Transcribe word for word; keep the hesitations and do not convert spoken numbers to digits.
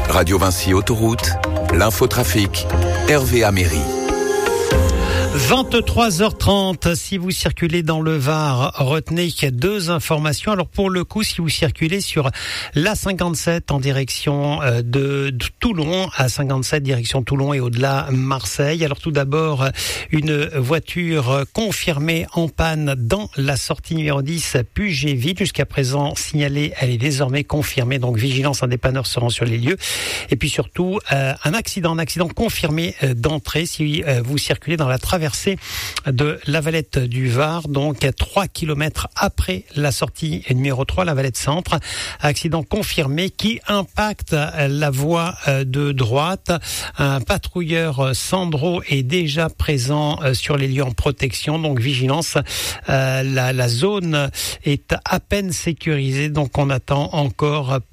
Radio Vinci Autoroute, l'infotrafic, Hervé Améry. vingt-trois heures trente, si vous circulez dans le Var, retenez qu'il y a deux informations. Alors pour le coup, si vous circulez sur l'A cinquante-sept en direction de Toulon, A cinquante-sept direction Toulon et au-delà Marseille. Alors tout d'abord, une voiture confirmée en panne dans la sortie numéro dix Puget-Ville. Jusqu'à présent signalée, elle est désormais confirmée. Donc vigilance, un dépanneur se rend sur les lieux. Et puis surtout, euh, un accident, un accident confirmé d'entrée si euh, vous circulez dans la traversée de la Valette du Var, donc à trois kilomètres après la sortie numéro trois, la Valette Centre. Accident confirmé qui impacte la voie de droite. Un patrouilleur Sandro est déjà présent sur les lieux en protection, donc vigilance. La, la zone est à peine sécurisée, donc on attend encore